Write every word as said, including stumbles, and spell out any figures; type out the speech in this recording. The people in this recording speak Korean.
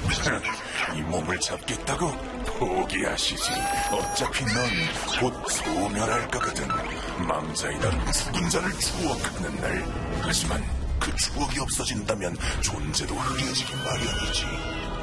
이 몸을 잡겠다고? 포기하시지. 어차피 넌 곧 소멸할 거거든. 망자이란 죽은 자를 추억하는 날. 하지만 그 추억이 없어진다면 존재도 흐려지기 마련이지.